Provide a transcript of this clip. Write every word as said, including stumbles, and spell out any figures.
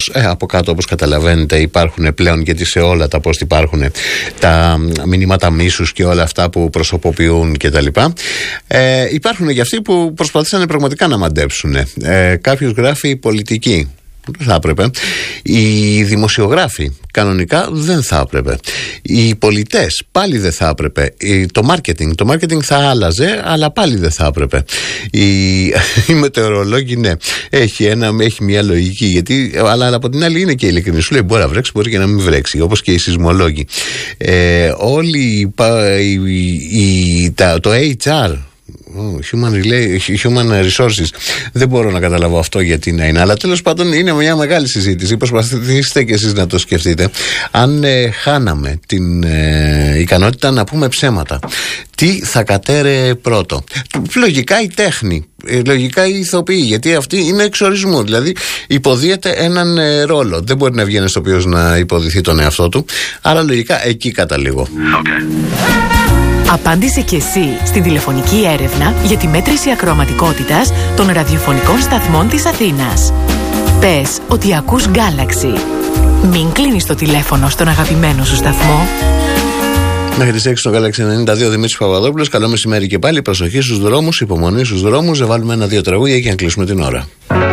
βεβαίως ε, από κάτω, όπως καταλαβαίνετε, υπάρχουν πλέον, γιατί σε όλα τα post υπάρχουν τα μηνύματα μίσους και όλα αυτά που προσωποποιούν κτλ. Ε, υπάρχουν και αυτοί που προσπαθήσαν πραγματικά να μαντέψουν. Ε, κάποιος γράφει πολιτική. Δεν θα έπρεπε. Οι δημοσιογράφοι κανονικά δεν θα έπρεπε. Οι πολιτές πάλι δεν θα έπρεπε. Το marketing, το marketing θα άλλαζε, αλλά πάλι δεν θα έπρεπε. Οι, οι μετεωρολόγοι, ναι, έχει, ένα, έχει μια λογική, γιατί, αλλά, αλλά από την άλλη είναι και ειλικρινή. Σου λέει μπορεί να βρέξει, μπορεί και να μην βρέξει, όπως και οι σεισμολόγοι. Ε, όλοι οι, οι, τα, το έιτς αρ, Human, human resources. Δεν μπορώ να καταλάβω αυτό γιατί να είναι. Αλλά τέλος πάντων είναι μια μεγάλη συζήτηση. Προσπαθήστε και εσείς να το σκεφτείτε. Αν ε, χάναμε την ε, ικανότητα να πούμε ψέματα, τι θα κατέρε πρώτο? Λογικά η τέχνη, λογικά οι ηθοποιοί, γιατί αυτή είναι εξορισμού. Δηλαδή υποδίεται έναν ε, ρόλο. Δεν μπορεί να βγει ένας ηθοποιός να υποδηθεί τον εαυτό του. Άρα λογικά εκεί καταλήγω. Okay. Απάντησε και εσύ στην τηλεφωνική έρευνα για τη μέτρηση ακροαματικότητας των ραδιοφωνικών σταθμών της Αθήνας. Πες ότι ακούς Galaxy. Μην κλείνεις το τηλέφωνο στον αγαπημένο σου σταθμό. Μέχρι τις έξι στο Galaxy ενενήντα δύο, Δημήτρης Παπαδόπουλος. Καλό μεσημέρι και πάλι. Προσοχή στους δρόμους, υπομονή στους δρόμους. Θα βάλουμε ένα-δύο τραγούδια και να κλείσουμε την ώρα.